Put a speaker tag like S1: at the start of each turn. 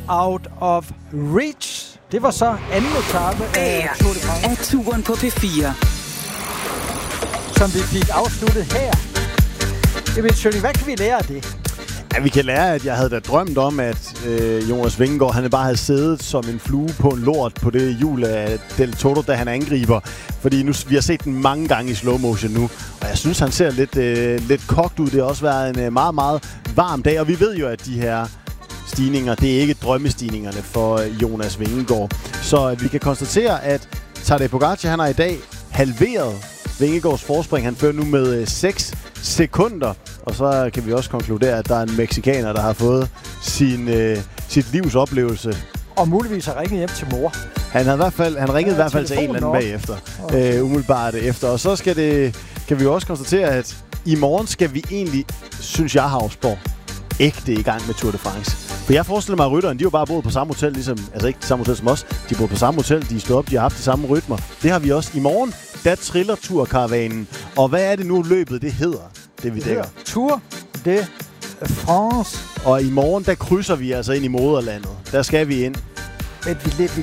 S1: Out of Reach. Det var så anden etape af Tour de France.
S2: Er turen på P4.
S1: Som vi fik afsluttet her. Jamen, Sjønning, hvad kan vi lære af det?
S3: Ja, vi kan lære, at jeg havde da drømt om, at Jonas Vingegaard, han bare havde siddet som en flue på en lort på det hjul af Del Toro, da han angriber. Fordi nu, vi har set den mange gange i slow motion nu, og jeg synes, han ser lidt kogt ud. Det har også været en meget, meget varm dag, og vi ved jo, at de her stigninger, det er ikke drømmestigningerne for Jonas Vingegaard. Så vi kan konstatere, at Tadej Pogačar, han har i dag halveret Vingegaards forspring. Han fører nu med 6 sekunder. Og så kan vi også konkludere, at der er en meksikaner, der har fået sit livs oplevelse.
S1: Og muligvis har ringet hjem til mor.
S3: Han ringede i hvert fald til en eller anden bagefter. Umiddelbart efter. Og så kan vi også konstatere, at i morgen skal vi egentlig, synes jeg, Havsborg, ægte i gang med Tour de France. For jeg forestiller mig, at rytteren, de har jo bare boet på samme hotel, ligesom, altså ikke samme hotel som os. De boet på samme hotel, de er stået op, de har haft de samme rytmer. Det har vi også i morgen. Der triller Tourkaravanen. Og hvad er det nu løbet, det hedder? Det vi dækker.
S1: Tour de France.
S3: Og i morgen, der krydser vi altså ind i moderlandet. Der skal vi ind.
S1: Men vi